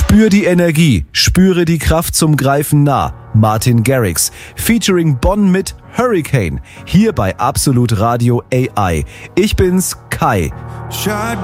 Spür die Energie, spüre die Kraft zum Greifen nah. Martin Garrix, featuring Bonn mit Hurricane, hier bei Absolut Radio AI. Ich bin's, Kai.